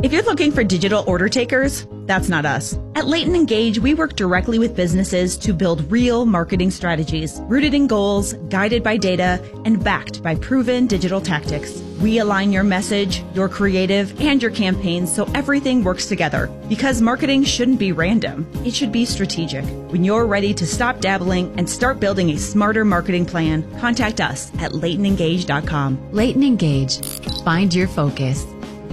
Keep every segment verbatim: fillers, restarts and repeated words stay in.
If you're looking for digital order takers, that's not us. At Leighton Engage, we work directly with businesses to build real marketing strategies, rooted in goals, guided by data, and backed by proven digital tactics. We align your message, your creative, and your campaigns so everything works together. Because marketing shouldn't be random. It should be strategic. When you're ready to stop dabbling and start building a smarter marketing plan, contact us at leighton engage dot com. Leighton Engage. Find your focus.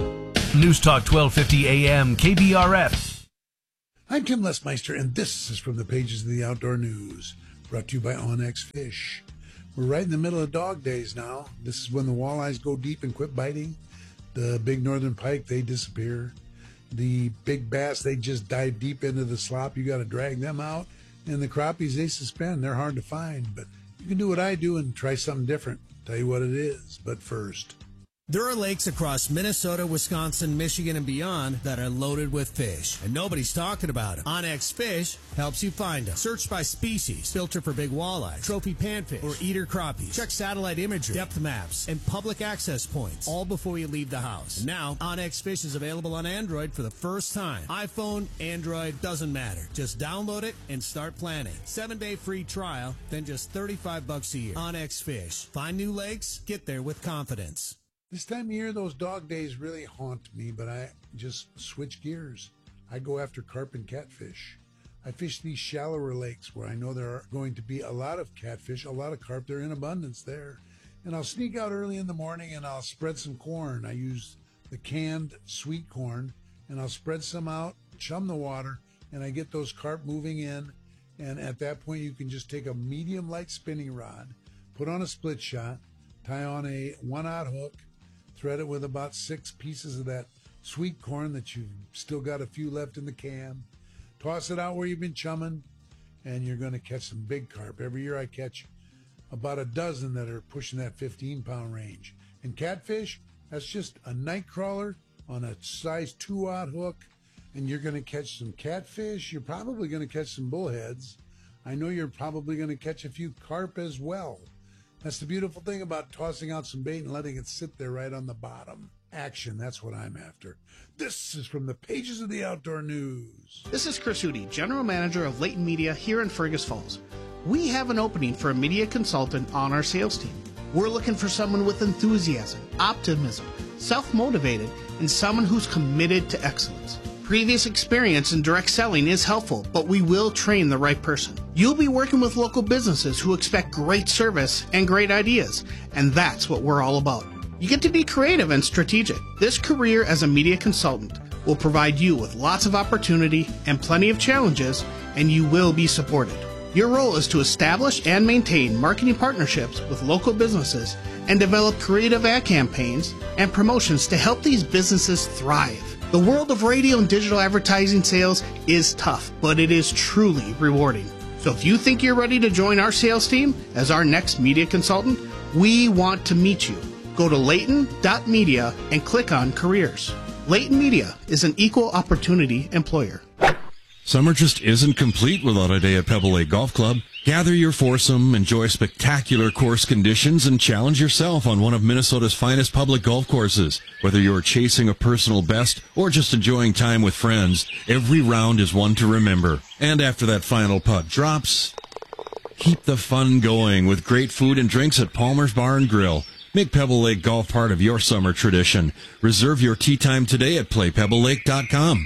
News Talk twelve fifty A M K B R F. I'm Tim Lesmeister, and this is from the pages of the Outdoor News, brought to you by Onyx Fish. We're right in the middle of dog days now. This is when the walleyes go deep and quit biting. The big northern pike, they disappear. The big bass, they just dive deep into the slop. You got to drag them out. And the crappies, they suspend. They're hard to find. But you can do what I do and try something different. Tell you what it is. But first, there are lakes across Minnesota, Wisconsin, Michigan, and beyond that are loaded with fish, and nobody's talking about them. Onyx Fish helps you find them. Search by species, filter for big walleye, trophy panfish, or eater crappies. Check satellite imagery, depth maps, and public access points, all before you leave the house. And now, Onyx Fish is available on Android for the first time. iPhone, Android, doesn't matter. Just download it and start planning. Seven-day free trial, then just thirty-five bucks a year. Onyx Fish. Find new lakes, get there with confidence. this time of year, those dog days really haunt me, but I just switch gears. I go after carp and catfish. I fish these shallower lakes where I know there are going to be a lot of catfish, a lot of carp. They're in abundance there. And I'll sneak out early in the morning and I'll spread some corn. I use the canned sweet corn, and I'll spread some out, chum the water, and I get those carp moving in. And at that point, you can just take a medium light spinning rod, put on a split shot, tie on a one-aught hook, thread it with about six pieces of that sweet corn that you've still got a few left in the can. Toss it out where you've been chumming, and you're going to catch some big carp. Every year I catch about a dozen that are pushing that fifteen-pound range. And catfish, that's just a night crawler on a size two-aught hook, and you're going to catch some catfish. You're probably going to catch some bullheads. I know you're probably going to catch a few carp as well. That's the beautiful thing about tossing out some bait and letting it sit there right on the bottom. Action, that's what I'm after. This is from the pages of the Outdoor News. This is Chris Hootie, General Manager of Leighton Media here in Fergus Falls. We have an opening for a media consultant on our sales team. We're looking for someone with enthusiasm, optimism, self-motivated, and someone who's committed to excellence. Previous experience in direct selling is helpful, but we will train the right person. You'll be working with local businesses who expect great service and great ideas, and that's what we're all about. You get to be creative and strategic. This career as a media consultant will provide you with lots of opportunity and plenty of challenges, and you will be supported. Your role is to establish and maintain marketing partnerships with local businesses and develop creative ad campaigns and promotions to help these businesses thrive. The world of radio and digital advertising sales is tough, but it is truly rewarding. So if you think you're ready to join our sales team as our next media consultant, we want to meet you. Go to leighton dot media and click on careers. Leighton Media is an equal opportunity employer. Summer just isn't complete without a day at Pebble Lake Golf Club. Gather your foursome, enjoy spectacular course conditions, and challenge yourself on one of Minnesota's finest public golf courses. Whether you're chasing a personal best or just enjoying time with friends, every round is one to remember. And after that final putt drops, keep the fun going with great food and drinks at Palmer's Bar and Grill. Make Pebble Lake Golf part of your summer tradition. Reserve your tee time today at play pebble lake dot com.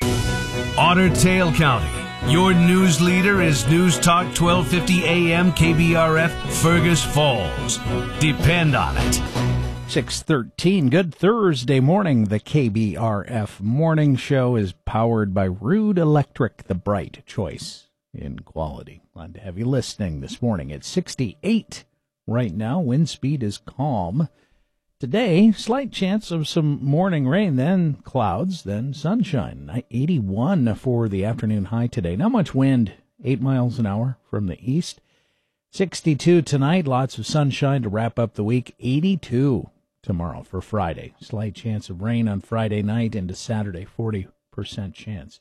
Otter Tail County. Your news leader is News Talk twelve fifty A M K B R F, Fergus Falls. Depend on it. six thirteen. Good Thursday morning. The K B R F Morning Show is powered by Rude Electric, the bright choice in quality. Glad to have you listening this morning. It's sixty-eight right now. Wind speed is calm. Today, slight chance of some morning rain, then clouds, then sunshine. eighty-one for the afternoon high today. Not much wind, eight miles an hour from the east. sixty-two tonight, lots of sunshine to wrap up the week. eighty-two tomorrow for Friday. Slight chance of rain on Friday night into Saturday, forty percent chance.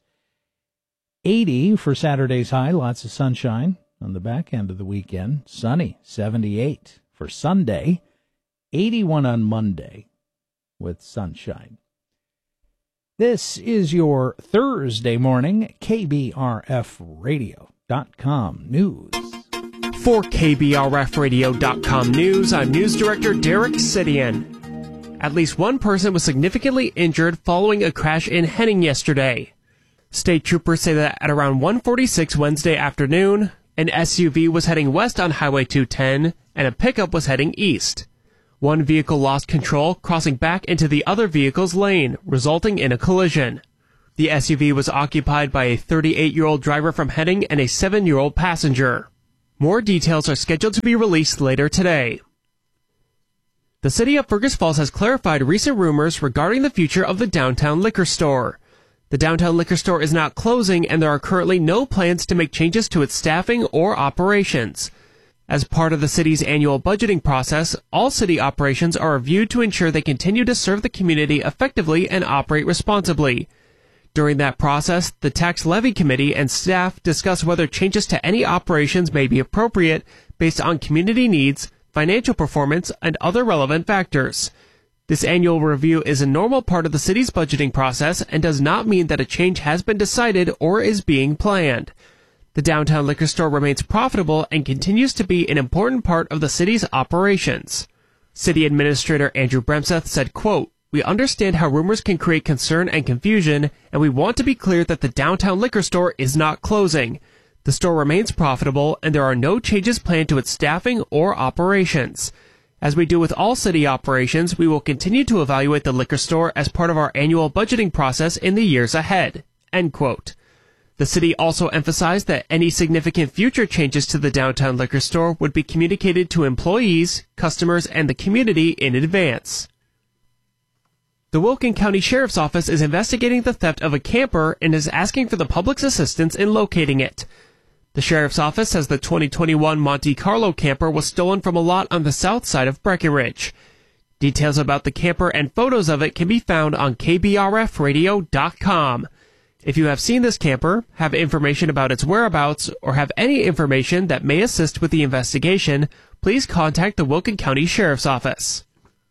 eighty for Saturday's high, lots of sunshine on the back end of the weekend. Sunny, seventy-eight for Sunday. eighty-one on Monday with sunshine. This is your Thursday morning K B R F radio dot com news. For K B R F radio dot com news, I'm News Director Derek Sidian. At least one person was significantly injured following a crash in Henning yesterday. State troopers say that at around one forty-six Wednesday afternoon, an S U V was heading west on Highway two ten and a pickup was heading east. One vehicle lost control, crossing back into the other vehicle's lane, resulting in a collision. The S U V was occupied by a thirty-eight-year-old driver from Henning and a seven-year-old passenger. More details are scheduled to be released later today. The city of Fergus Falls has clarified recent rumors regarding the future of the downtown liquor store. The downtown liquor store is not closing, and there are currently no plans to make changes to its staffing or operations. As part of the city's annual budgeting process, all city operations are reviewed to ensure they continue to serve the community effectively and operate responsibly. During that process, the Tax Levy Committee and staff discuss whether changes to any operations may be appropriate based on community needs, financial performance, and other relevant factors. This annual review is a normal part of the city's budgeting process and does not mean that a change has been decided or is being planned. The downtown liquor store remains profitable and continues to be an important part of the city's operations. City Administrator Andrew Bremseth said, quote, "We understand how rumors can create concern and confusion, and we want to be clear that the downtown liquor store is not closing. The store remains profitable, and there are no changes planned to its staffing or operations. As we do with all city operations, we will continue to evaluate the liquor store as part of our annual budgeting process in the years ahead." End quote. The city also emphasized that any significant future changes to the downtown liquor store would be communicated to employees, customers, and the community in advance. The Wilkin County Sheriff's Office is investigating the theft of a camper and is asking for the public's assistance in locating it. The Sheriff's Office says the twenty twenty-one Monte Carlo camper was stolen from a lot on the south side of Breckenridge. Details about the camper and photos of it can be found on K B R F radio dot com. If you have seen this camper, have information about its whereabouts, or have any information that may assist with the investigation, please contact the Wilkin County Sheriff's Office.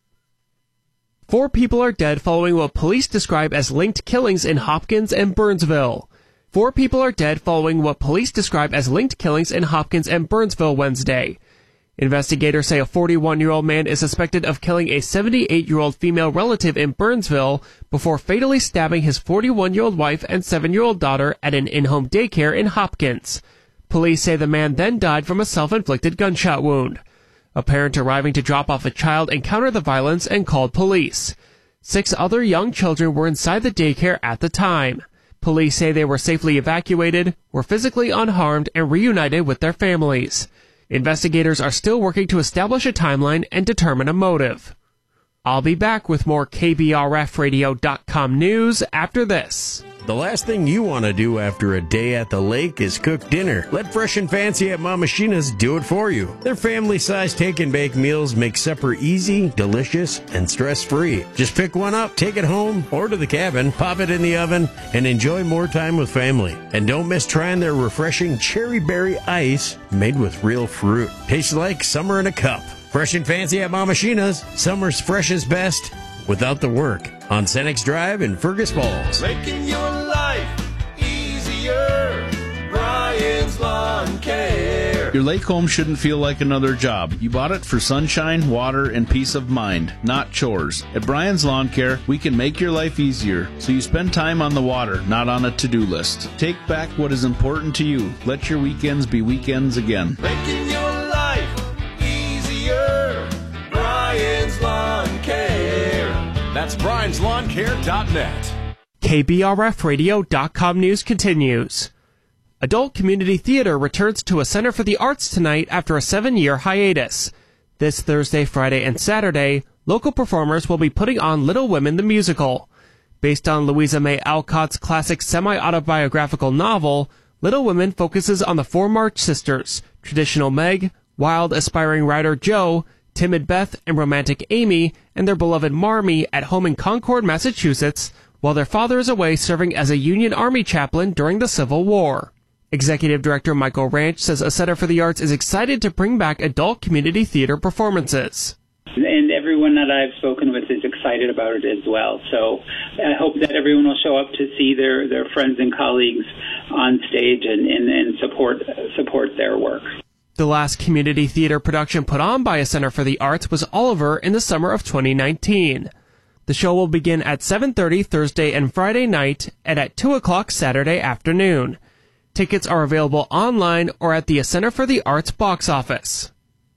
Four people are dead following what police describe as linked killings in Hopkins and Burnsville. Four people are dead following what police describe as linked killings in Hopkins and Burnsville Wednesday. Investigators say a forty-one-year-old man is suspected of killing a seventy-eight-year-old female relative in Burnsville before fatally stabbing his forty-one-year-old wife and seven-year-old daughter at an in-home daycare in Hopkins. Police say the man then died from a self-inflicted gunshot wound. A parent arriving to drop off a child encountered the violence and called police. Six other young children were inside the daycare at the time. Police say they were safely evacuated, were physically unharmed, and reunited with their families. Investigators are still working to establish a timeline and determine a motive. I'll be back with more K B R F radio dot com news after this. The last thing you want to do after a day at the lake is cook dinner. Let Fresh and Fancy at Mamashina's do it for you. Their family-sized take-and-bake meals make supper easy, delicious, and stress-free. Just pick one up, take it home, or to the cabin, pop it in the oven, and enjoy more time with family. And don't miss trying their refreshing cherry berry ice made with real fruit. Tastes like summer in a cup. Fresh and Fancy at Mamashina's. Summer's fresh is best without the work. On Senex Drive in Fergus Falls. Making your life easier. Brian's Lawn Care. Your lake home shouldn't feel like another job. You bought it for sunshine, water, and peace of mind, not chores. At Brian's Lawn Care, we can make your life easier, so you spend time on the water, not on a to-do list. Take back what is important to you. Let your weekends be weekends again. Making your life easier. Brian's Lawn Care. That's Brian's Lawn Care dot net. K B R F radio dot com news continues. Adult Community Theater returns to a Center for the Arts tonight after a seven-year hiatus. This Thursday, Friday, and Saturday, local performers will be putting on Little Women the Musical. Based on Louisa May Alcott's classic semi-autobiographical novel, Little Women focuses on the four March sisters, traditional Meg, wild aspiring writer Jo, timid Beth, and romantic Amy, and their beloved Marmee at home in Concord, Massachusetts, while their father is away serving as a Union Army chaplain during the Civil War. Executive Director Michael Ranch says a Center for the Arts is excited to bring back adult community theater performances. And everyone that I've spoken with is excited excited about it as well. So I hope that everyone will show up to see their, their friends and colleagues on stage and, and, and support support their work. The last community theater production put on by a Center for the Arts was Oliver in the summer of twenty nineteen. The show will begin at seven thirty Thursday and Friday night and at two o'clock Saturday afternoon. Tickets are available online or at the Center for the Arts box office.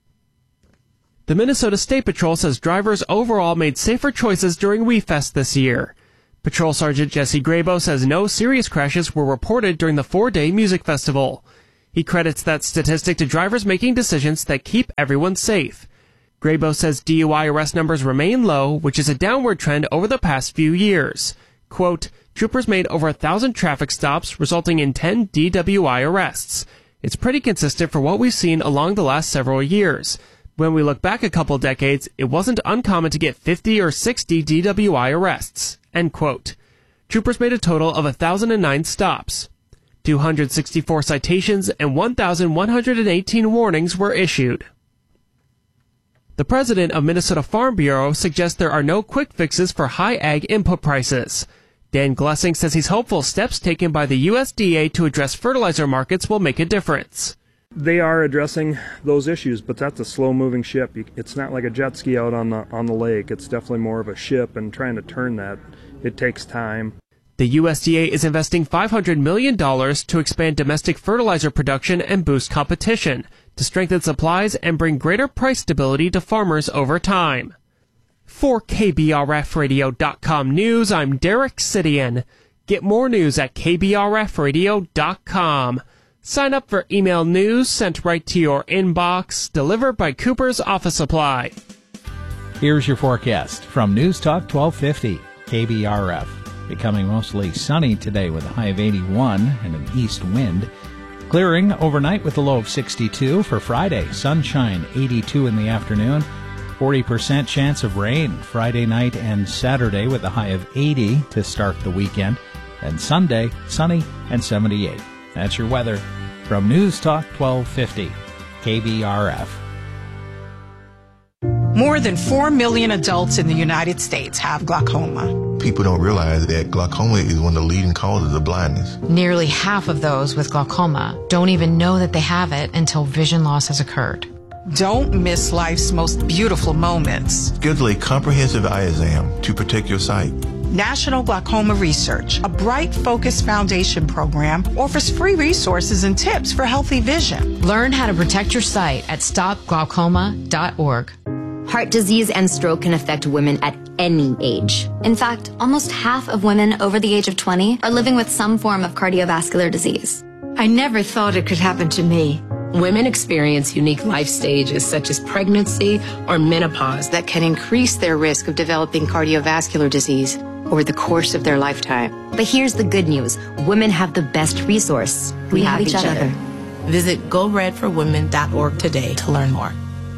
The Minnesota State Patrol says drivers overall made safer choices during WeFest this year. Patrol Sergeant Jesse Grabo says no serious crashes were reported during the four-day music festival. He credits that statistic to drivers making decisions that keep everyone safe. Grabo says D U I arrest numbers remain low, which is a downward trend over the past few years. Quote, troopers made over a thousand traffic stops, resulting in ten D W I arrests. It's pretty consistent for what we've seen along the last several years. When we look back a couple decades, it wasn't uncommon to get fifty or sixty D W I arrests. End quote. Troopers made a total of one thousand nine stops. two hundred sixty-four citations and one thousand one hundred eighteen warnings were issued. The president of Minnesota Farm Bureau suggests there are no quick fixes for high ag input prices. Dan Glessing says he's hopeful steps taken by the U S D A to address fertilizer markets will make a difference. They are addressing those issues, but that's a slow-moving ship. It's not like a jet ski out on the on the lake. It's definitely more of a ship, and trying to turn that, it takes time. The U S D A is investing five hundred million dollars to expand domestic fertilizer production and boost competition, to strengthen supplies and bring greater price stability to farmers over time. For K B R F radio dot com News, I'm Derek Sidian. Get more news at K B R F radio dot com. Sign up for email news sent right to your inbox, delivered by Cooper's Office Supply. Here's your forecast from News Talk twelve fifty, K B R F. Becoming mostly sunny today with a high of eighty-one and an east wind. Clearing overnight with a low of sixty-two. For Friday, sunshine, eighty-two in the afternoon. forty percent chance of rain Friday night and Saturday with a high of eighty to start the weekend. And Sunday, sunny and seventy-eight. That's your weather from News Talk twelve fifty, K B R F. More than four million adults in the United States have glaucoma. People don't realize that glaucoma is one of the leading causes of blindness. Nearly half of those with glaucoma don't even know that they have it until vision loss has occurred. Don't miss life's most beautiful moments. Schedule a comprehensive eye exam to protect your sight. National Glaucoma Research, a Bright Focus Foundation program, offers free resources and tips for healthy vision. Learn how to protect your sight at stop glaucoma dot org. Heart disease and stroke can affect women at any age. In fact, almost half of women over the age of twenty are living with some form of cardiovascular disease. I never thought it could happen to me. Women experience unique life stages such as pregnancy or menopause that can increase their risk of developing cardiovascular disease over the course of their lifetime. But here's the good news. Women have the best resource. We, we have, have each, each other. other. Visit go red for women dot org today to learn more.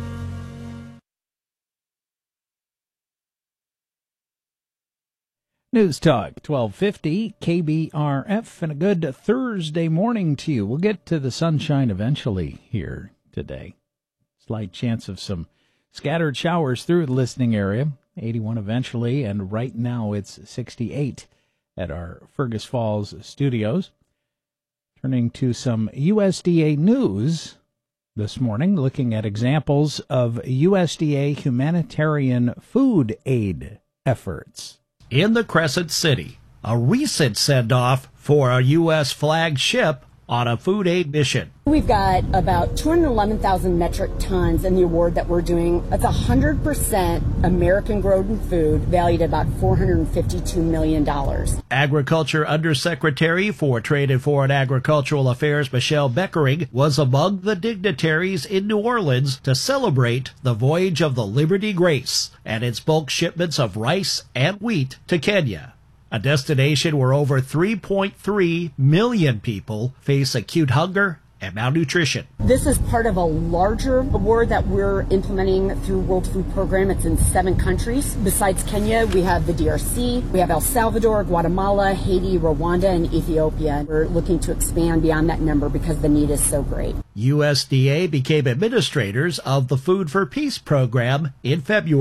News Talk twelve fifty, K B R F, and a good Thursday morning to you. We'll get to the sunshine eventually here today. Slight chance of some scattered showers through the listening area. eighty-one eventually, and right now it's sixty-eight at our Fergus Falls studios. Turning to some U S D A news this morning, looking at examples of U S D A humanitarian food aid efforts. In the Crescent City, a recent send-off for a U S flagged ship on a food aid mission. We've got about two hundred eleven thousand metric tons in the award that we're doing. That's one hundred percent American-grown food, valued at about four hundred fifty-two million dollars. Agriculture Undersecretary for Trade and Foreign Agricultural Affairs Michelle Beckering was among the dignitaries in New Orleans to celebrate the voyage of the Liberty Grace and its bulk shipments of rice and wheat to Kenya, a destination where over three point three million people face acute hunger and malnutrition. This is part of a larger award that we're implementing through World Food Program. It's in seven countries. Besides Kenya, we have the D R C, we have El Salvador, Guatemala, Haiti, Rwanda, and Ethiopia. We're looking to expand beyond that number because the need is so great. U S D A became administrators of the Food for Peace program in February,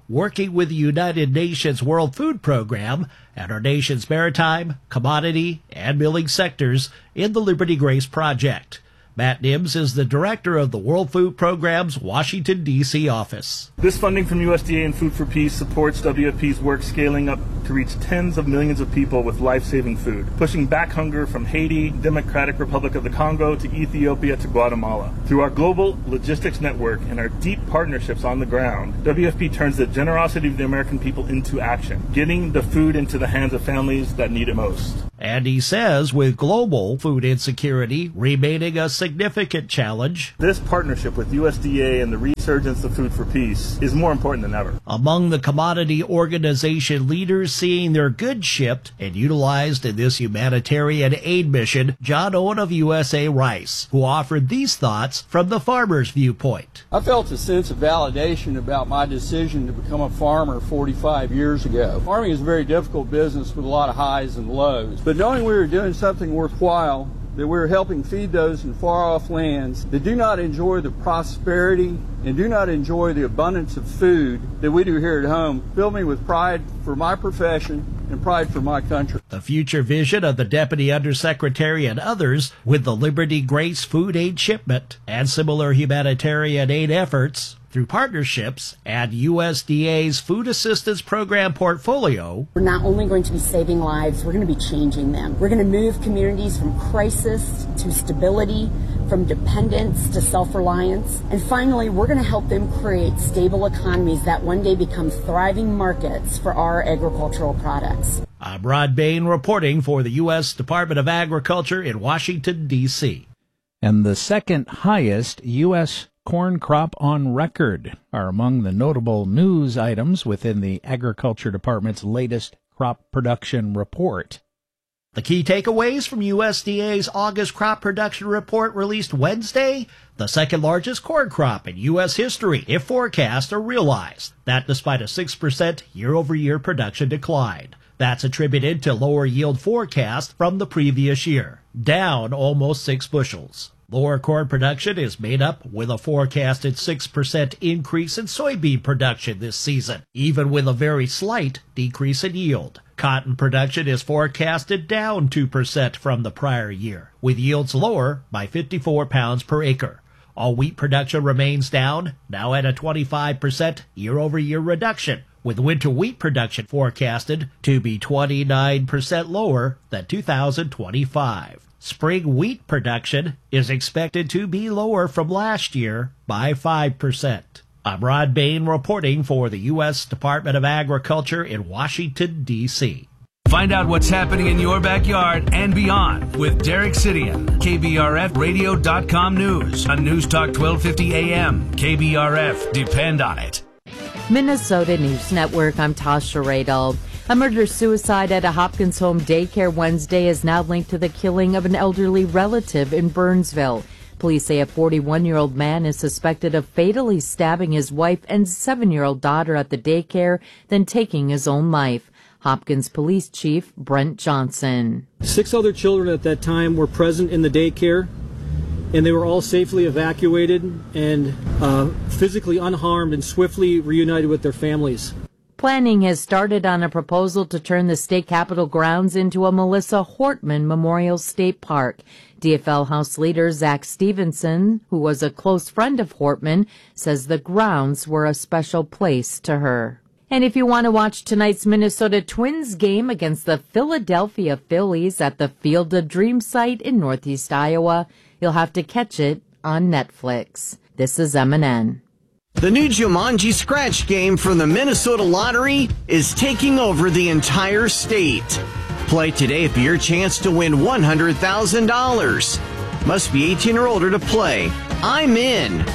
working with the United Nations World Food Program and our nation's maritime, commodity, and milling sectors in the Liberty Grace Project. Matt Nims is the director of the World Food Program's Washington, D C office. This funding from U S D A and Food for Peace supports W F P's work scaling up to reach tens of millions of people with life-saving food, pushing back hunger from Haiti, Democratic Republic of the Congo, to Ethiopia to Guatemala. Through our global logistics network and our deep partnerships on the ground, W F P turns the generosity of the American people into action, getting the food into the hands of families that need it most. And he says with global food insecurity remaining a significant challenge, this partnership with U S D A and the resurgence of Food for Peace is more important than ever. Among the commodity organization leaders seeing their goods shipped and utilized in this humanitarian aid mission, John Owen of U S A Rice, who offered these thoughts from the farmer's viewpoint. I felt a sense of validation about my decision to become a farmer forty-five years ago. Farming is a very difficult business with a lot of highs and lows, but knowing we were doing something worthwhile, that we were helping feed those in far-off lands that do not enjoy the prosperity and do not enjoy the abundance of food that we do here at home, filled me with pride for my profession and pride for my country. The future vision of the Deputy Undersecretary and others with the Liberty Grace food aid shipment and similar humanitarian aid efforts through partnerships and U S D A's Food Assistance Program portfolio. We're not only going to be saving lives, we're going to be changing them. We're going to move communities from crisis to stability, from dependence to self-reliance. And finally, we're going to help them create stable economies that one day become thriving markets for our agricultural products. I'm Rod Bain reporting for the U S Department of Agriculture in Washington, D C And the second highest U S corn crop on record are among the notable news items within the Agriculture Department's latest crop production report. The key takeaways from U S D A's August crop production report released Wednesday: the second largest corn crop in U S history if forecasts are realized. That despite a six percent year-over-year production decline. That's attributed to lower yield forecast from the previous year, down almost six bushels. Lower corn production is made up with a forecasted six percent increase in soybean production this season, even with a very slight decrease in yield. Cotton production is forecasted down two percent from the prior year, with yields lower by fifty-four pounds per acre. All wheat production remains down, now at a twenty-five percent year-over-year reduction, with winter wheat production forecasted to be twenty-nine percent lower than two thousand twenty-five. Spring wheat production is expected to be lower from last year by five percent. I'm Rod Bain reporting for the U S Department of Agriculture in Washington, D C Find out what's happening in your backyard and beyond with Derek Sidian, K B R F radio dot com News on News Talk twelve fifty A M. K B R F, depend on it. Minnesota News Network, I'm Tasha Radel. A murder-suicide at a Hopkins Home daycare Wednesday is now linked to the killing of an elderly relative in Burnsville. Police say a forty-one-year-old man is suspected of fatally stabbing his wife and seven-year-old daughter at the daycare, then taking his own life. Hopkins Police Chief Brent Johnson. Six other children at that time were present in the daycare, and they were all safely evacuated and uh, physically unharmed and swiftly reunited with their families. Planning has started on a proposal to turn the state capitol grounds into a Melissa Hortman Memorial State Park. D F L House Leader Zach Stevenson, who was a close friend of Hortman, says the grounds were a special place to her. And if you want to watch tonight's Minnesota Twins game against the Philadelphia Phillies at the Field of Dreams site in Northeast Iowa, you'll have to catch it on Netflix. This is M N N. The new Jumanji Scratch game from the Minnesota Lottery is taking over the entire state. Play today for your chance to win one hundred thousand dollars. Must be eighteen or older to play. I'm in.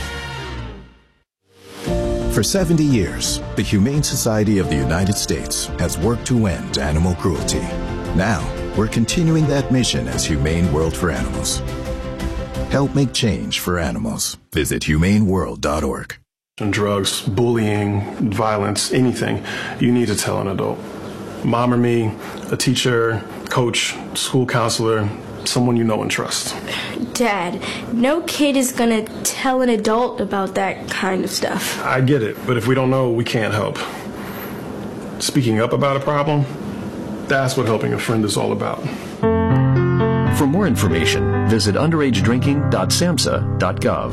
For seventy years, the Humane Society of the United States has worked to end animal cruelty. Now, we're continuing that mission as Humane World for Animals. Help make change for animals. Visit humane world dot org. Drugs, bullying, violence, anything, you need to tell an adult. Mom or me, a teacher, coach, school counselor, someone you know and trust. Dad, no kid is gonna tell an adult about that kind of stuff. I get it, but if we don't know, we can't help. Speaking up about a problem, that's what helping a friend is all about. For more information, visit underage drinking dot samhsa dot gov.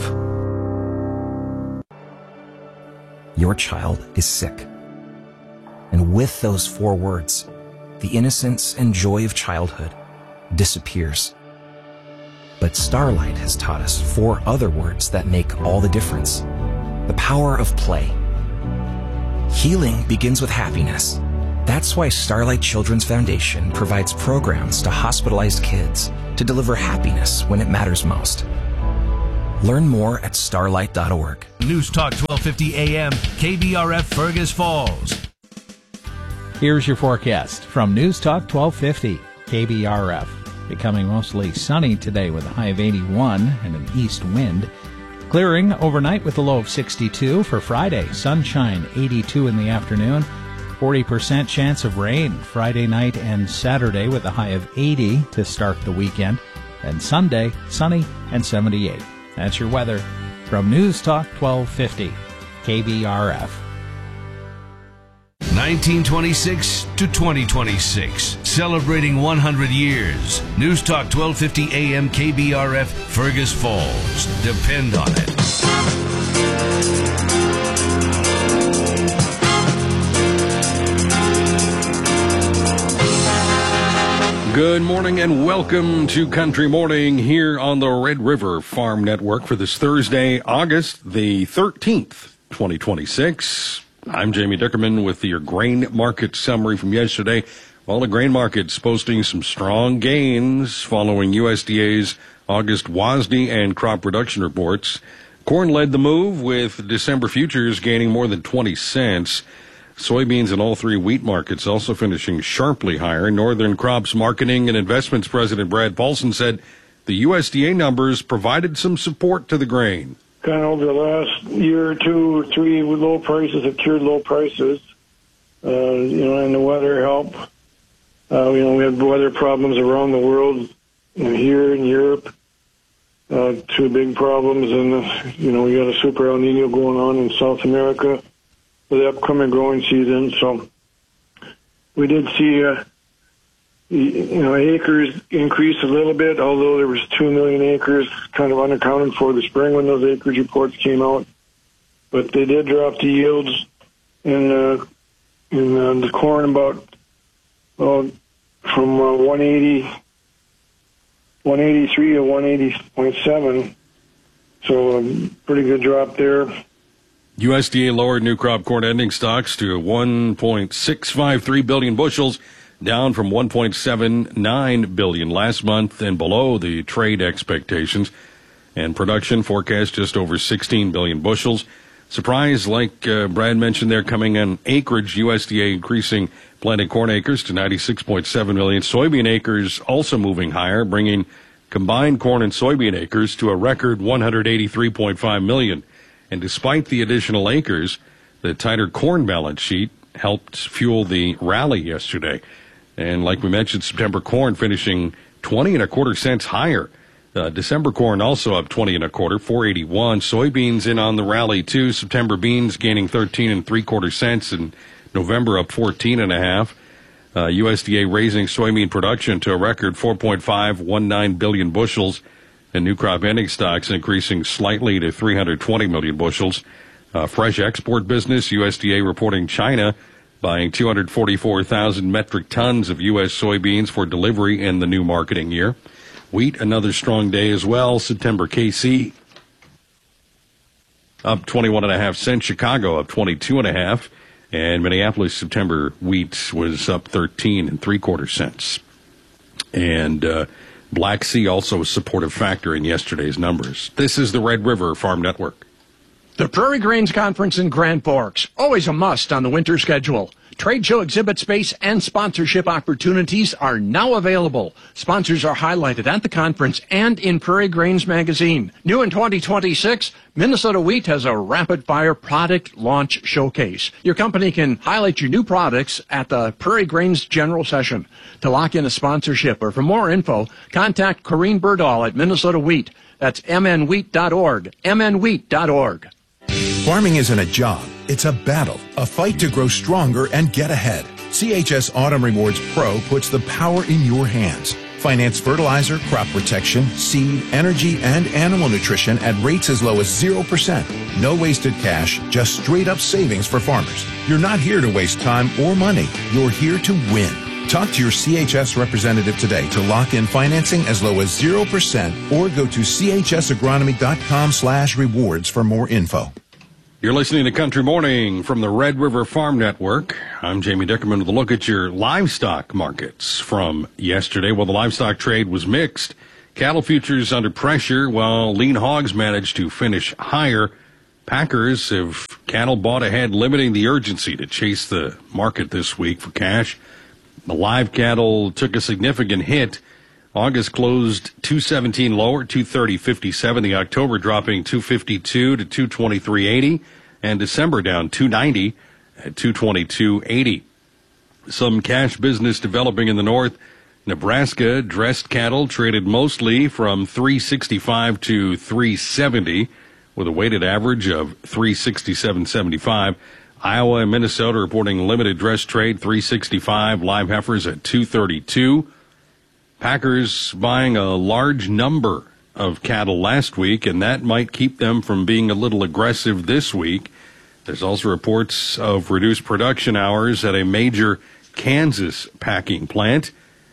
Your child is sick. And with those four words, the innocence and joy of childhood disappears. But Starlight has taught us four other words that make all the difference. The power of play. Healing begins with happiness. That's why Starlight Children's Foundation provides programs to hospitalized kids to deliver happiness when it matters most. Learn more at starlight dot org. News Talk twelve fifty A M, K B R F Fergus Falls. Here's your forecast from News Talk twelve fifty K B R F. Becoming mostly sunny today with a high of eighty-one and an east wind. Clearing overnight with a low of sixty-two for Friday. Sunshine, eighty-two in the afternoon. forty percent chance of rain Friday night and Saturday with a high of eighty to start the weekend. And Sunday, sunny and seventy-eight. That's your weather from News Talk twelve fifty K B R F. nineteen twenty-six to twenty twenty-six, celebrating one hundred years. News Talk twelve fifty A M K B R F, Fergus Falls. Depend on it. Good morning and welcome to Country Morning here on the Red River Farm Network for this Thursday, August the thirteenth, twenty twenty-six. I'm Jamie Dickerman with your grain market summary from yesterday. All the grain markets posting some strong gains following U S D A's August W A S D and crop production reports. Corn led the move with December futures gaining more than twenty cents. Soybeans in all three wheat markets also finishing sharply higher. Northern Crops Marketing and Investments President Brad Paulson said the U S D A numbers provided some support to the grain. Kind of over the last year or two or three, with low prices have cured low prices. Uh, you know, and the weather helped. Uh, you know, we had weather problems around the world, you know, here in Europe. Uh, two big problems, and uh, you know, we got a super El Nino going on in South America for the upcoming growing season. So we did see, uh, you know, acres increase a little bit, although there was two million acres kind of unaccounted for the spring when those acreage reports came out. But they did drop the yields in, uh, in uh, the corn about uh, from uh, one eighty, one eighty-three to one eighty point seven. So a pretty good drop there. U S D A lowered new crop corn ending stocks to one point six five three billion bushels, down from one point seven nine billion last month and below the trade expectations. And production forecast just over sixteen billion bushels. Surprise, like uh, Brad mentioned there, coming in acreage, U S D A increasing planted corn acres to ninety-six point seven million. Soybean acres also moving higher, bringing combined corn and soybean acres to a record one hundred eighty-three point five million. And despite the additional acres, the tighter corn balance sheet helped fuel the rally yesterday. And like we mentioned, September corn finishing twenty and a quarter cents higher. Uh, December corn also up twenty and a quarter, four eighty-one. Soybeans in on the rally too. September beans gaining thirteen and three quarter cents, and November up fourteen and a half. Uh, U S D A raising soybean production to a record four point five one nine billion bushels. And new crop ending stocks increasing slightly to three hundred twenty million bushels. Uh, fresh export business, U S D A reporting China buying two hundred forty-four thousand metric tons of U S soybeans for delivery in the new marketing year. Wheat, another strong day as well. September K C up twenty-one and a half cents. Chicago up twenty-two and a half. And Minneapolis September wheat was up thirteen and three quarter cents. And, uh, Black Sea also a supportive factor in yesterday's numbers. This is the Red River Farm Network. The Prairie Grains Conference in Grand Forks, always a must on the winter schedule. Trade show exhibit space and sponsorship opportunities are now available. Sponsors are highlighted at the conference and in Prairie Grains magazine. New in twenty twenty-six, Minnesota Wheat has a rapid-fire product launch showcase. Your company can highlight your new products at the Prairie Grains General Session. To lock in a sponsorship or for more info, contact Corrine Berdahl at Minnesota Wheat. That's m n wheat dot org, m n wheat dot org. Farming isn't a job, it's a battle, a fight to grow stronger and get ahead. C H S Autumn Rewards Pro puts the power in your hands. Finance fertilizer, crop protection, seed, energy, and animal nutrition at rates as low as zero percent. No wasted cash, just straight up savings for farmers. You're not here to waste time or money. You're here to win. Talk to your C H S representative today to lock in financing as low as zero percent or go to c h s agronomy dot com slash rewards for more info. You're listening to Country Morning from the Red River Farm Network. I'm Jamie Dickerman with a look at your livestock markets from yesterday. Well, the livestock trade was mixed. Cattle futures under pressure while lean hogs managed to finish higher. Packers have cattle bought ahead, limiting the urgency to chase the market this week for cash. The live cattle took a significant hit. August closed two seventeen lower, two thirty fifty-seven. The October dropping two fifty-two to two twenty-three eighty, and December down two ninety at two twenty-two eighty. Some cash business developing in the north. Nebraska dressed cattle traded mostly from three sixty-five to three seventy, with a weighted average of three sixty-seven seventy-five. Iowa and Minnesota reporting limited dress trade, three sixty-five. Live heifers at two thirty-two. Packers buying a large number of cattle last week, and that might keep them from being a little aggressive this week. There's also reports of reduced production hours at a major Kansas packing plant.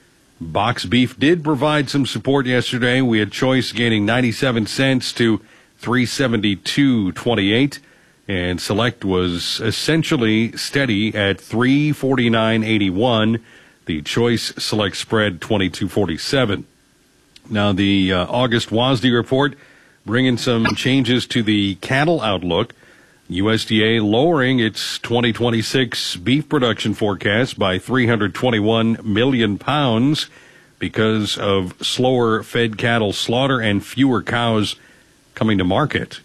Box beef did provide some support yesterday. We had Choice gaining ninety-seven cents to three seventy-two twenty-eight, and Select was essentially steady at three forty-nine eighty-one. The Choice Select spread twenty-two forty-seven. Now, the uh, August WASDE report bringing some changes to the cattle outlook. U S D A lowering its twenty twenty-six beef production forecast by three hundred twenty-one million pounds because of slower fed cattle slaughter and fewer cows coming to market.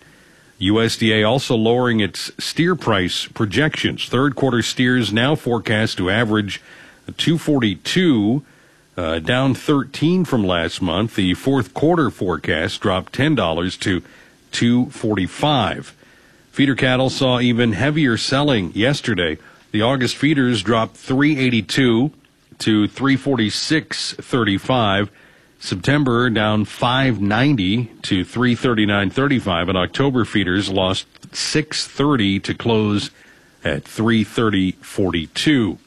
U S D A also lowering its steer price projections. Third quarter steers now forecast to average two forty-two, uh, down thirteen from last month. The fourth quarter forecast dropped ten dollars to two forty-five. Feeder cattle saw even heavier selling yesterday. The August feeders dropped three eighty-two to three forty-six thirty-five. September down five ninety to three thirty-nine thirty-five, and October feeders lost six thirty to close at three thirty forty-two.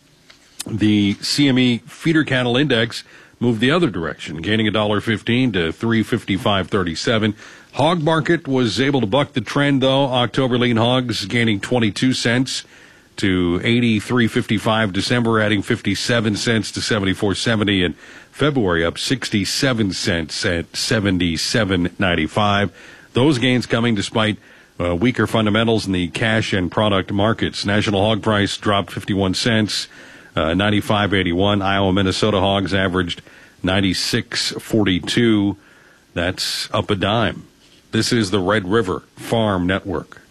The C M E feeder cattle index moved the other direction, gaining one dollar fifteen to three fifty-five thirty-seven. Hog market was able to buck the trend, though. October lean hogs gaining twenty-two cents to eighty-three fifty-five. December adding fifty-seven cents to seventy-four seventy, and February up sixty-seven cents at seventy-seven ninety-five. Those gains coming despite uh, weaker fundamentals in the cash and product markets. National hog price dropped fifty-one cents. Uh, ninety-five eighty-one. Iowa, Minnesota hogs averaged ninety-six forty-two. That's up a dime. This is the Red River Farm Network.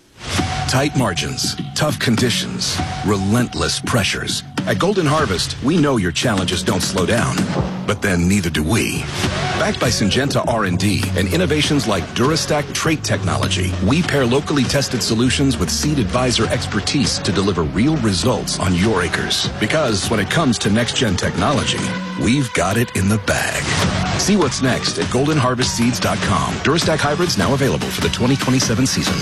Tight margins, tough conditions, relentless pressures. At Golden Harvest, we know your challenges don't slow down, but then neither do we. Backed by Syngenta R and D and innovations like Durastack trait technology, we pair locally tested solutions with Seed Advisor expertise to deliver real results on your acres. Because when it comes to next-gen technology, we've got it in the bag. See what's next at golden harvest seeds dot com. Durastack hybrids now available for the twenty twenty-seven season.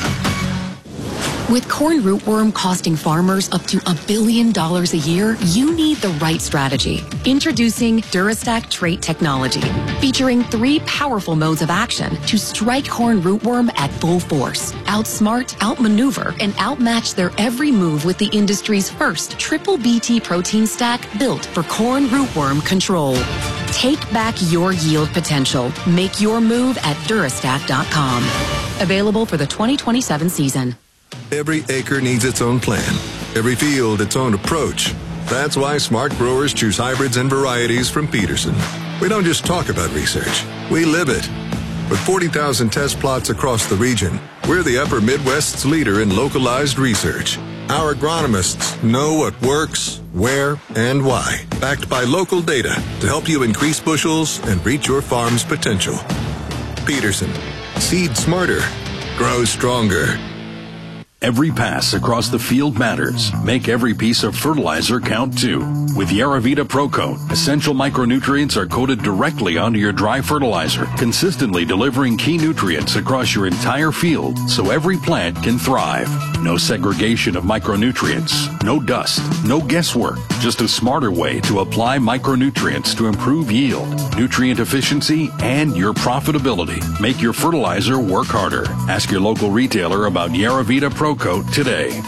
With corn rootworm costing farmers up to a billion dollars a year, you need the right strategy. Introducing Durastack trait technology, featuring three powerful modes of action to strike corn rootworm at full force, outsmart, outmaneuver, and outmatch their every move with the industry's first triple B T protein stack built for corn rootworm control. Take back your yield potential. Make your move at Durastack dot com. Available for the twenty twenty-seven season. Every acre needs its own plan. Every field its own approach. That's why smart growers choose hybrids and varieties from Peterson. We don't just talk about research, we live it. With forty thousand test plots across the region, we're the Upper Midwest's leader in localized research. Our agronomists know what works, where, and why, backed by local data to help you increase bushels and reach your farm's potential. Peterson, seed smarter, grow stronger. Every pass across the field matters. Make every piece of fertilizer count too. With Yaravita ProCoat, essential micronutrients are coated directly onto your dry fertilizer, consistently delivering key nutrients across your entire field so every plant can thrive. No segregation of micronutrients, no dust, no guesswork, just a smarter way to apply micronutrients to improve yield, nutrient efficiency, and your profitability. Make your fertilizer work harder. Ask your local retailer about Yaravita ProCoat today.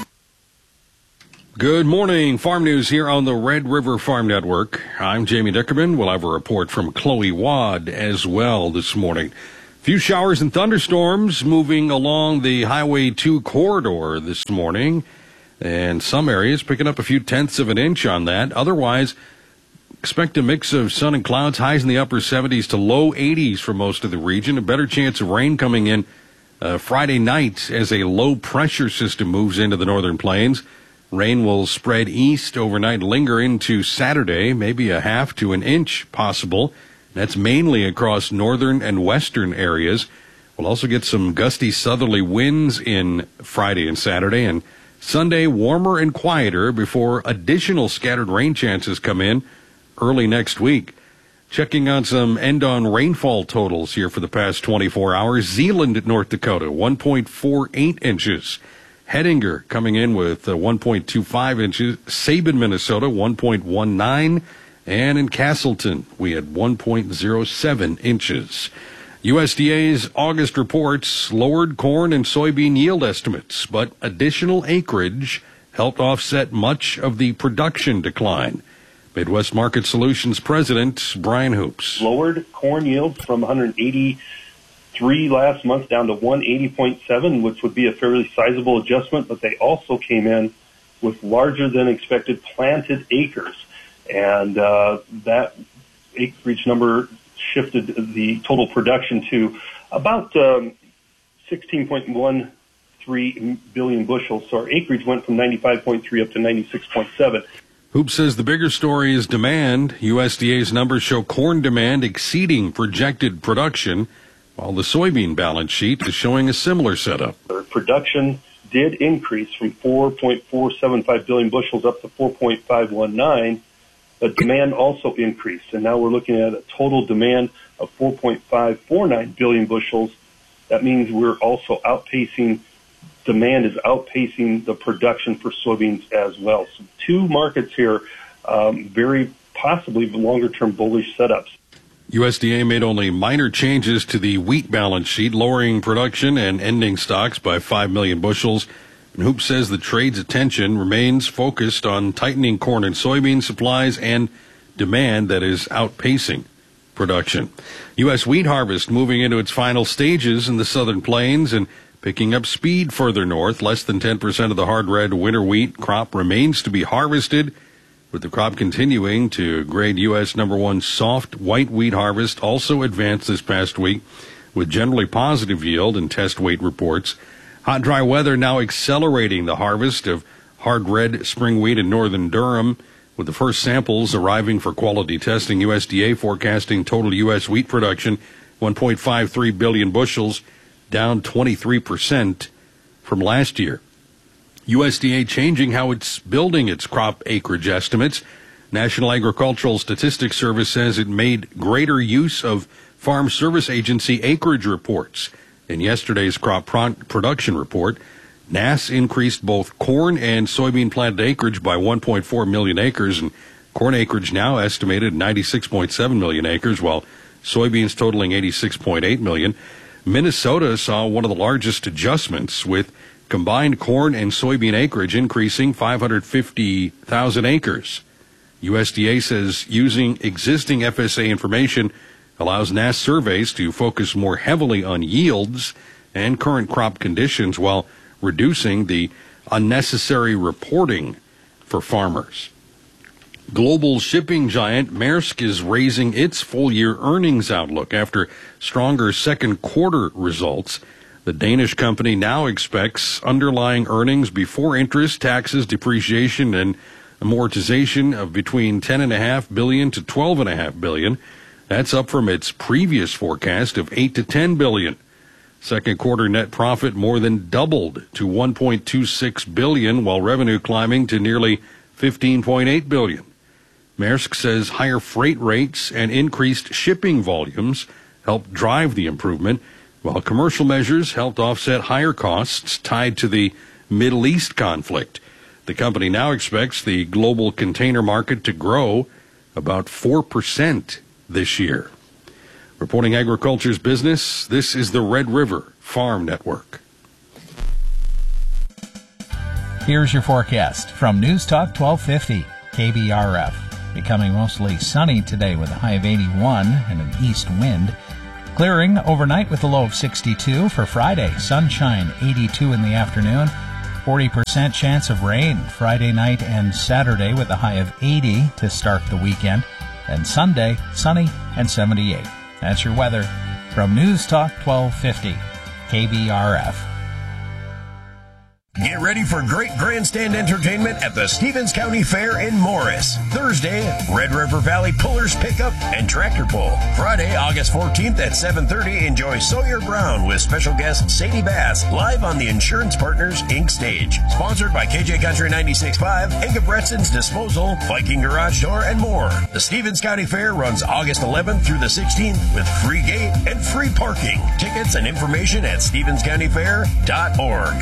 Good morning. Farm news here on the Red River Farm Network. I'm Jamie Dickerman. We'll have a report from Chloe Wad as well this morning. Few showers and thunderstorms moving along the Highway two corridor this morning, and some areas picking up a few tenths of an inch on that. Otherwise, expect a mix of sun and clouds, highs in the upper seventies to low eighties for most of the region. A better chance of rain coming in uh, Friday night as a low-pressure system moves into the northern plains. Rain will spread east overnight, linger into Saturday, maybe a half to an inch possible. That's mainly across northern and western areas. We'll also get some gusty southerly winds in Friday and Saturday, and Sunday warmer and quieter before additional scattered rain chances come in early next week. Checking on some end-on rainfall totals here for the past twenty-four hours. Zeeland, North Dakota, one point four eight inches. Hettinger coming in with uh, one point two five inches. Sabin, Minnesota, one point one nine. And in Castleton, we had one point oh seven inches. U S D A's August reports lowered corn and soybean yield estimates, but additional acreage helped offset much of the production decline. Midwest Market Solutions President Brian Hoops. Lowered corn yields from one hundred eighty-three last month down to one eighty point seven, which would be a fairly sizable adjustment, but they also came in with larger than expected planted acres. And uh, that acreage number shifted the total production to about um, sixteen point one three billion bushels. So our acreage went from ninety-five point three up to ninety-six point seven. Hoop says the bigger story is demand. U S D A's numbers show corn demand exceeding projected production, while the soybean balance sheet is showing a similar setup. Production did increase from four point four seven five billion bushels up to four point five one nine. But demand also increased, and now we're looking at a total demand of four point five four nine billion bushels. That means we're also outpacing, demand is outpacing the production for soybeans as well. So two markets here, um, very possibly longer-term bullish setups. U S D A made only minor changes to the wheat balance sheet, lowering production and ending stocks by five million bushels. And Hoop says the trade's attention remains focused on tightening corn and soybean supplies and demand that is outpacing production. U S wheat harvest moving into its final stages in the southern plains and picking up speed further north. Less than ten percent of the hard red winter wheat crop remains to be harvested, with the crop continuing to grade U S number one soft white wheat harvest also advanced this past week with generally positive yield and test weight reports. Hot, dry weather now accelerating the harvest of hard red spring wheat in northern Durham, with the first samples arriving for quality testing. U S D A forecasting total U S wheat production one point five three billion bushels, down twenty-three percent from last year. U S D A changing how it's building its crop acreage estimates. National Agricultural Statistics Service says it made greater use of Farm Service Agency acreage reports. In yesterday's crop pro- production report, N A S increased both corn and soybean planted acreage by one point four million acres, and corn acreage now estimated ninety-six point seven million acres, while soybeans totaling eighty-six point eight million. Minnesota saw one of the largest adjustments, with combined corn and soybean acreage increasing five hundred fifty thousand acres. U S D A says using existing F S A information allows N A S surveys to focus more heavily on yields and current crop conditions while reducing the unnecessary reporting for farmers. Global shipping giant Maersk is raising its full-year earnings outlook after stronger second quarter results. The Danish company now expects underlying earnings before interest, taxes, depreciation, and amortization of between ten point five billion dollars to twelve point five billion dollars. That's up from its previous forecast of eight to ten billion dollars. Second quarter net profit more than doubled to one point two six billion dollars, while revenue climbing to nearly fifteen point eight billion dollars. Maersk says higher freight rates and increased shipping volumes helped drive the improvement, while commercial measures helped offset higher costs tied to the Middle East conflict. The company now expects the global container market to grow about four percent this year. Reporting agriculture's business, this is the Red River Farm Network. Here's your forecast from News Talk twelve fifty K B R F. Becoming mostly sunny today with a high of eighty-one and an east wind. Clearing overnight with a low of sixty-two. For Friday, sunshine eighty-two in the afternoon. forty percent chance of rain Friday night and Saturday with a high of eighty to start the weekend. And Sunday, sunny and seventy-eight. That's your weather from News Talk twelve fifty K B R F. Get ready for great grandstand entertainment at the Stevens County Fair in Morris. Thursday, Red River Valley Pullers Pickup and Tractor Pull. Friday, August fourteenth at seven thirty, enjoy Sawyer Brown with special guest Sadie Bass live on the Insurance Partners Incorporated stage. Sponsored by K J Country ninety-six point five, Inga Bretson's Disposal, Viking Garage Door, and more. The Stevens County Fair runs August eleventh through the sixteenth with free gate and free parking. Tickets and information at stevens county fair dot org.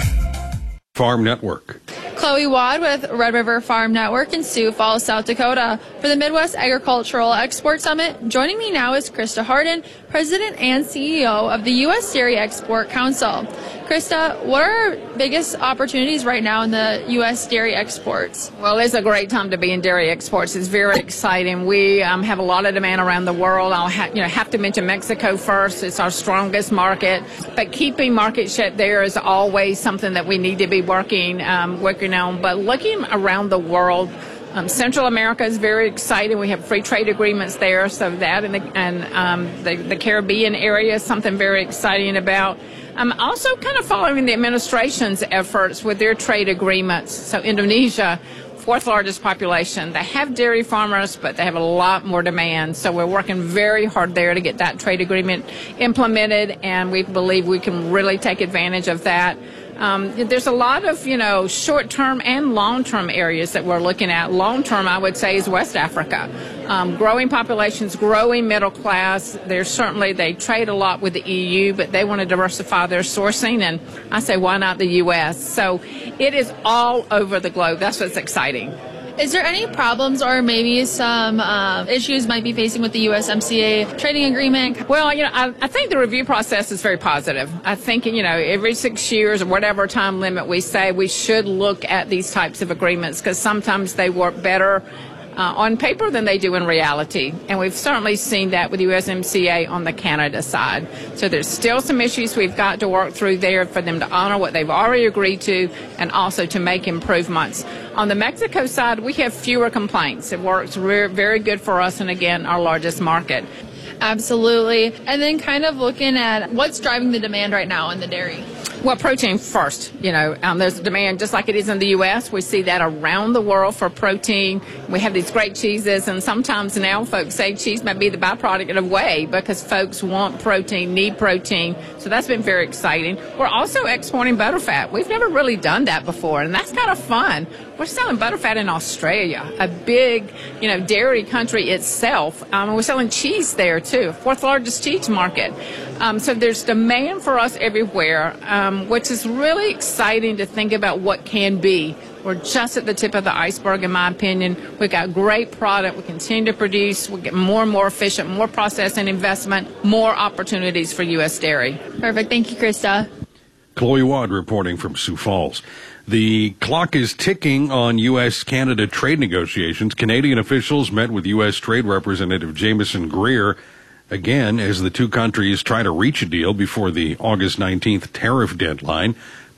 Farm Network. Chloe Wad with Red River Farm Network in Sioux Falls, South Dakota for the Midwest Agricultural Export Summit. Joining me now is Krista Harden, President and C E O of the U S Dairy Export Council. Krista, what are our biggest opportunities right now in the U S dairy exports? Well, it's a great time to be in dairy exports. It's very exciting. We um, have a lot of demand around the world. I'll ha- you know, have to mention Mexico first. It's our strongest market. But keeping market share there is always something that we need to be working, um, working on. But looking around the world, Um, Central America is very exciting. We have free trade agreements there, so that and, the, and um, the, the Caribbean area is something very exciting about. I'm also kind of following the administration's efforts with their trade agreements. So Indonesia, fourth largest population, they have dairy farmers, but they have a lot more demand. So we're working very hard there to get that trade agreement implemented, and we believe we can really take advantage of that. Um, there's a lot of, you know, short-term and long-term areas that we're looking at. Long-term, I would say, is West Africa. Um, growing populations, growing middle class. There's certainly, they trade a lot with the E U, but they want to diversify their sourcing, and I say, why not the U S? So it is all over the globe. That's what's exciting. Is there any problems or maybe some uh, issues might be facing with the U S M C A trading agreement? Well, you know, I, I think the review process is very positive. I think, you know, every six years or whatever time limit we say, we should look at these types of agreements because sometimes they work better Uh, on paper than they do in reality. And we've certainly seen that with U S M C A on the Canada side. So there's still some issues we've got to work through there for them to honor what they've already agreed to and also to make improvements. On the Mexico side, we have fewer complaints. It works re- very good for us and, again, our largest market. Absolutely. And then kind of looking at what's driving the demand right now in the dairy. Well, protein first. You know, um, there's demand just like it is in the U S. We see that around the world for protein. We have these great cheeses, and sometimes now folks say cheese might be the byproduct of whey because folks want protein, need protein. So that's been very exciting. We're also exporting butterfat. We've never really done that before, and that's kind of fun. We're selling butterfat in Australia, a big, you know, dairy country itself. Um, we're selling cheese there too, fourth largest cheese market. Um, so there's demand for us everywhere, um, which is really exciting to think about what can be. We're just at the tip of the iceberg, in my opinion. We've got great product. We continue to produce. We get more and more efficient, more processing investment, more opportunities for U S dairy. Perfect. Thank you, Krista. Chloe Wad reporting from Sioux Falls. The clock is ticking on U S Canada trade negotiations. Canadian officials met with U S Trade Representative Jameson Greer again as the two countries try to reach a deal before the August nineteenth tariff deadline.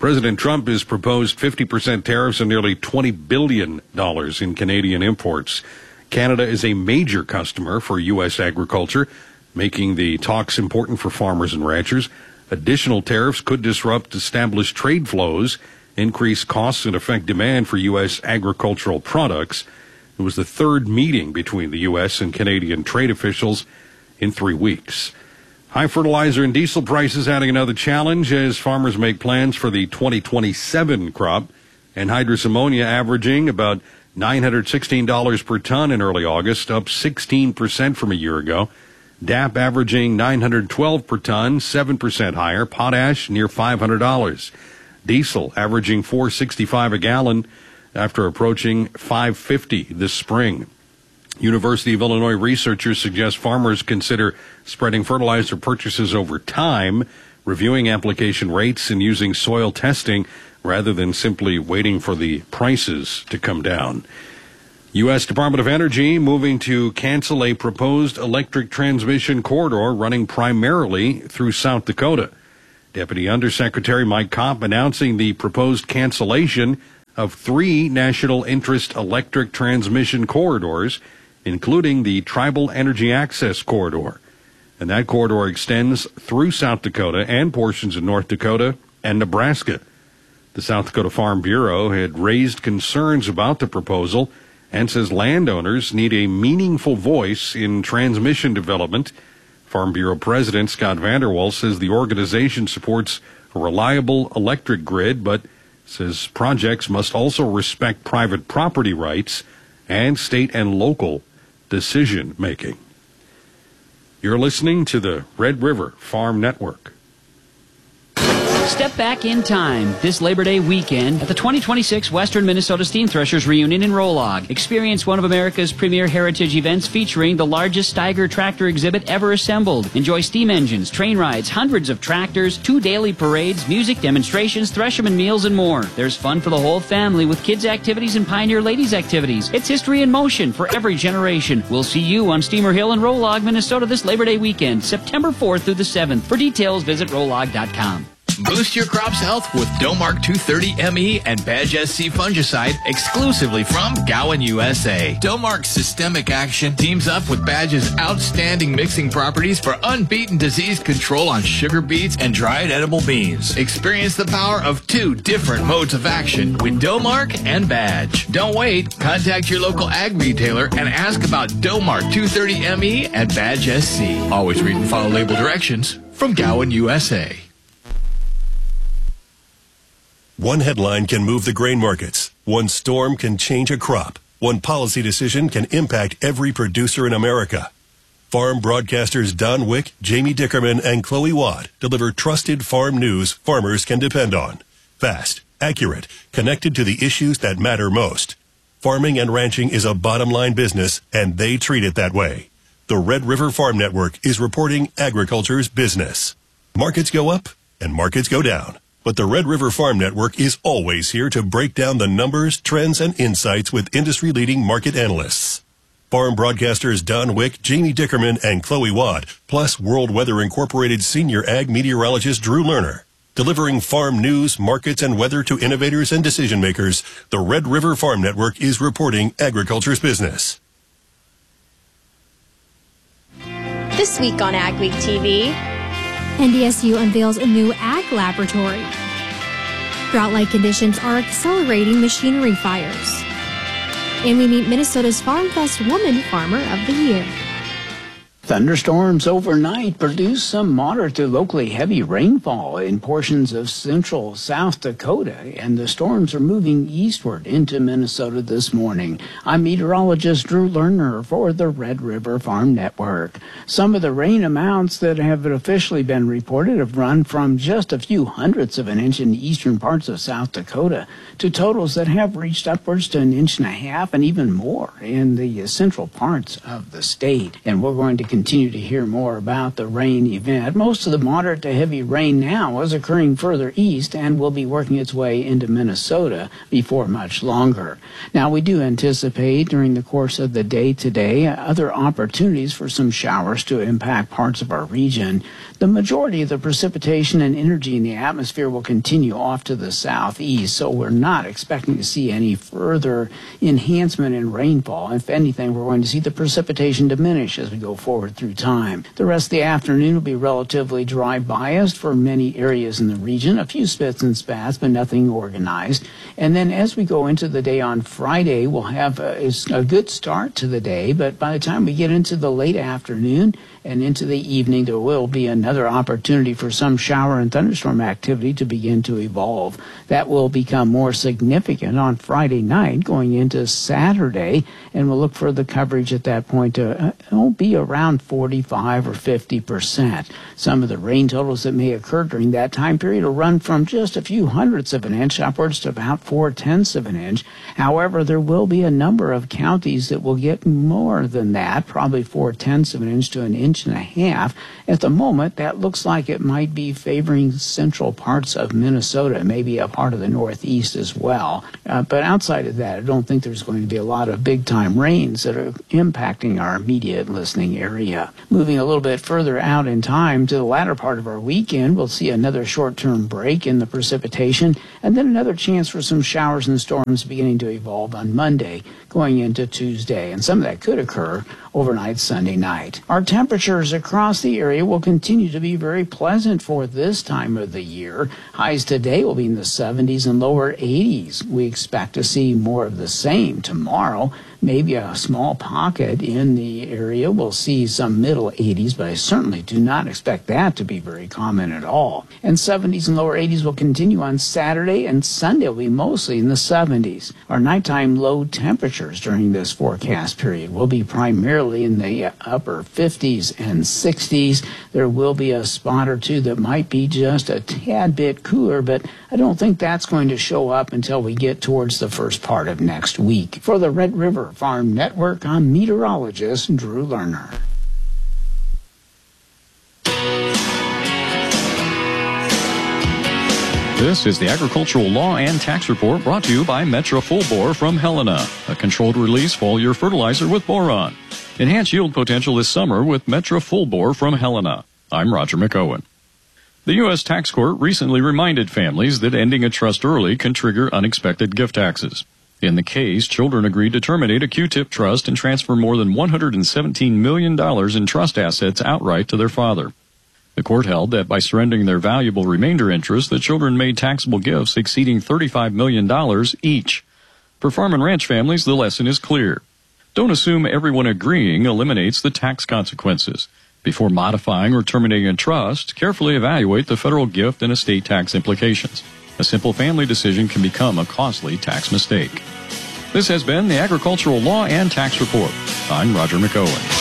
President Trump has proposed fifty percent tariffs on nearly twenty billion dollars in Canadian imports. Canada is a major customer for U S agriculture, making the talks important for farmers and ranchers. Additional tariffs could disrupt established trade flows, increase costs, and affect demand for U S agricultural products. It was the third meeting between the U S and Canadian trade officials in three weeks. High fertilizer and diesel prices adding another challenge as farmers make plans for the twenty twenty-seven crop. Anhydrous ammonia averaging about nine hundred sixteen dollars per ton in early August, up sixteen percent from a year ago. D A P averaging nine hundred twelve dollars per ton, seven percent higher. Potash near five hundred dollars. Diesel averaging four sixty-five a gallon after approaching five fifty this spring. University of Illinois researchers suggest farmers consider spreading fertilizer purchases over time, reviewing application rates, and using soil testing rather than simply waiting for the prices to come down. U S Department of Energy moving to cancel a proposed electric transmission corridor running primarily through South Dakota. Deputy Undersecretary Mike Kopp announcing the proposed cancellation of three national interest electric transmission corridors, including the Tribal Energy Access Corridor. And that corridor extends through South Dakota and portions of North Dakota and Nebraska. The South Dakota Farm Bureau had raised concerns about the proposal and says landowners need a meaningful voice in transmission development. Farm Bureau President Scott Vanderwall says the organization supports a reliable electric grid, but says projects must also respect private property rights and state and local decision making. You're listening to the Red River Farm Network. Step back in time this Labor Day weekend at the twenty twenty-six Western Minnesota Steam Threshers Reunion in Rolog. Experience one of America's premier heritage events featuring the largest Steiger tractor exhibit ever assembled. Enjoy steam engines, train rides, hundreds of tractors, two daily parades, music, demonstrations, thresherman meals, and more. There's fun for the whole family with kids' activities and Pioneer Ladies activities. It's history in motion for every generation. We'll see you on Steamer Hill in Rolog, Minnesota this Labor Day weekend, September fourth through the seventh. For details, visit rolog dot com. Boost your crop's health with Domark two thirty M E and Badge S C fungicide exclusively from Gowan, U S A. Domark Systemic Action teams up with Badge's outstanding mixing properties for unbeaten disease control on sugar beets and dried edible beans. Experience the power of two different modes of action with Domark and Badge. Don't wait. Contact your local ag retailer and ask about Domark two thirty M E and Badge S C. Always read and follow label directions from Gowan, U S A. One headline can move the grain markets. One storm can change a crop. One policy decision can impact every producer in America. Farm broadcasters Don Wick, Jamie Dickerman, and Chloe Watt deliver trusted farm news farmers can depend on. Fast, accurate, connected to the issues that matter most. Farming and ranching is a bottom-line business, and they treat it that way. The Red River Farm Network is reporting agriculture's business. Markets go up, and markets go down. But the Red River Farm Network is always here to break down the numbers, trends, and insights with industry-leading market analysts. Farm broadcasters Don Wick, Jamie Dickerman, and Chloe Watt, plus World Weather Incorporated senior ag meteorologist Drew Lerner. Delivering farm news, markets, and weather to innovators and decision-makers, the Red River Farm Network is reporting agriculture's business. This week on Ag Week T V, N D S U unveils a new ag laboratory. Drought-like conditions are accelerating machinery fires. And we meet Minnesota's FarmFest Woman Farmer of the Year. Thunderstorms overnight produced some moderate to locally heavy rainfall in portions of central South Dakota, and the storms are moving eastward into Minnesota this morning. I'm meteorologist Drew Lerner for the Red River Farm Network. Some of the rain amounts that have officially been reported have run from just a few hundredths of an inch in the eastern parts of South Dakota to totals that have reached upwards to an inch and a half and even more in the central parts of the state. And we're going to continue to hear more about the rain event. Most of the moderate to heavy rain now is occurring further east and will be working its way into Minnesota before much longer. Now, we do anticipate during the course of the day today other opportunities for some showers to impact parts of our region. The majority of the precipitation and energy in the atmosphere will continue off to the southeast, so we're not expecting to see any further enhancement in rainfall. If anything, we're going to see the precipitation diminish as we go forward through time. The rest of the afternoon will be relatively dry biased for many areas in the region. A few spits and spats, but nothing organized. And then as we go into the day on Friday, we'll have a, a good start to the day, but by the time we get into the late afternoon and into the evening, there will be another opportunity for some shower and thunderstorm activity to begin to evolve. That will become more significant on Friday night going into Saturday, and we'll look for the coverage at that point to uh, be around forty-five or fifty percent. Some of the rain totals that may occur during that time period will run from just a few hundredths of an inch upwards to about four tenths of an inch. However, there will be a number of counties that will get more than that, probably four tenths of an inch to an inch and a half. At the moment, that looks like it might be favoring central parts of Minnesota, maybe a part of the northeast as well. Uh, but outside of that, I don't think there's going to be a lot of big-time rains that are impacting our immediate listening area. Moving a little bit further out in time to the latter part of our weekend, we'll see another short-term break in the precipitation, and then another chance for some showers and storms beginning to evolve on Monday, going into Tuesday, and some of that could occur overnight Sunday night. Our temperatures across the area will continue to be very pleasant for this time of the year. Highs today will be in the seventies and lower eighties. We expect to see more of the same tomorrow. Maybe a small pocket in the area will see some middle eighties, but I certainly do not expect that to be very common at all. And seventies and lower eighties will continue on Saturday, and Sunday will be mostly in the seventies. Our nighttime low temperatures during this forecast period will be primarily in the upper fifties and sixties. There will be a spot or two that might be just a tad bit cooler, but I don't think that's going to show up until we get towards the first part of next week. For the Red River Farm Network, I'm meteorologist Drew Lerner. This is the Agricultural Law and Tax Report brought to you by Metra Full Bore from Helena, a controlled release foliar fertilizer with boron. Enhance yield potential this summer with Metra Full Bore from Helena. I'm Roger McOwen. The U S Tax Court recently reminded families that ending a trust early can trigger unexpected gift taxes. In the case, children agreed to terminate a Q-tip trust and transfer more than one hundred seventeen million dollars in trust assets outright to their father. The court held that by surrendering their valuable remainder interest, the children made taxable gifts exceeding thirty-five million dollars each. For farm and ranch families, the lesson is clear. Don't assume everyone agreeing eliminates the tax consequences. Before modifying or terminating a trust, carefully evaluate the federal gift and estate tax implications. A simple family decision can become a costly tax mistake. This has been the Agricultural Law and Tax Report. I'm Roger McOwen.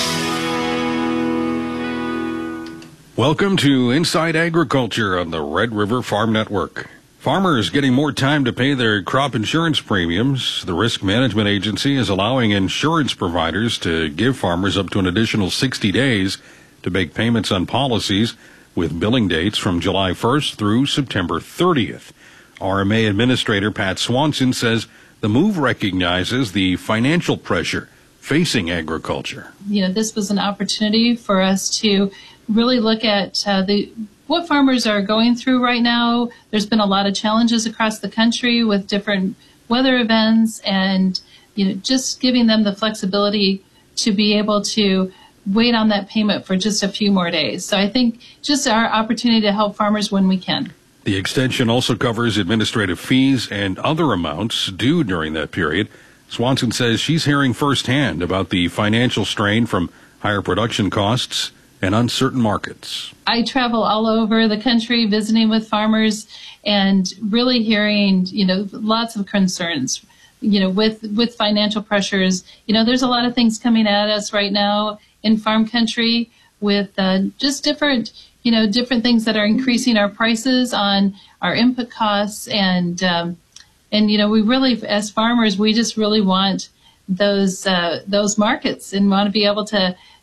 Welcome to Inside Agriculture on the Red River Farm Network. Farmers getting more time to pay their crop insurance premiums. The Risk Management Agency is allowing insurance providers to give farmers up to an additional sixty days to make payments on policies with billing dates from July first through September thirtieth. R M A Administrator Pat Swanson says the move recognizes the financial pressure facing agriculture. You know, this was an opportunity for us to really look at uh, the what farmers are going through right now. There's been a lot of challenges across the country with different weather events, and you know, just giving them the flexibility to be able to wait on that payment for just a few more days. So I think just our opportunity to help farmers when we can. The extension also covers administrative fees and other amounts due during that period. Swanson says she's hearing firsthand about the financial strain from higher production costs and uncertain markets. I travel all over the country visiting with farmers and really hearing, you know, lots of concerns, you know, with, with financial pressures. You know, there's a lot of things coming at us right now in farm country with uh, just different, you know, different things that are increasing our prices on our input costs. And, um, and you know, we really, as farmers, we just really want those uh, those markets and want to be able to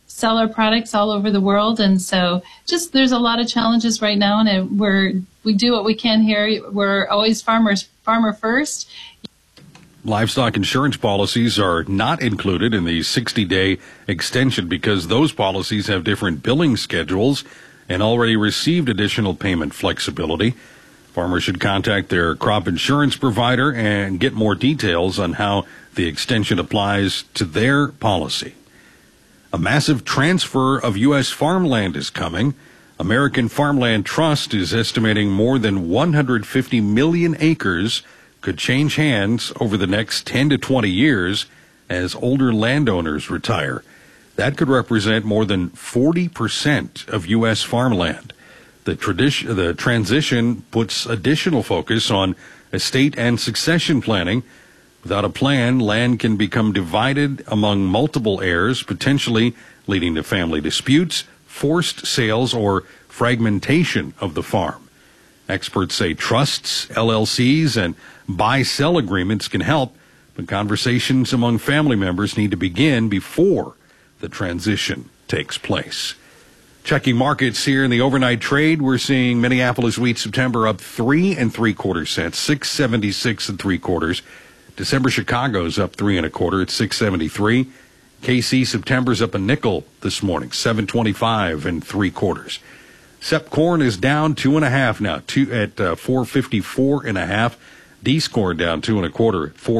sell our products all over the world. And so just there's a lot of challenges right now, and it, we're we do what we can here. We're always farmers farmer first. Livestock insurance policies are not included in the sixty-day extension because those policies have different billing schedules and already received additional payment flexibility. Farmers should contact their crop insurance provider and get more details on how the extension applies to their policy. A massive transfer of U S farmland is coming. American Farmland Trust is estimating more than one hundred fifty million acres could change hands over the next ten to twenty years as older landowners retire. That could represent more than forty percent of U S farmland. The, tradition, the transition puts additional focus on estate and succession planning. Without a plan, land can become divided among multiple heirs, potentially leading to family disputes, forced sales, or fragmentation of the farm. Experts say trusts, L L Cs, and buy-sell agreements can help, but conversations among family members need to begin before the transition takes place. Checking markets here in the overnight trade, we're seeing Minneapolis wheat September up three and three quarter cents, six seventy-six and three quarters. December Chicago's up three and a quarter at six seventy-three. K C September's up a nickel this morning, seven twenty-five and three quarters. Sep corn is down two and a half now, two at uh, four fifty-four and a half. D score down two and a quarter at four.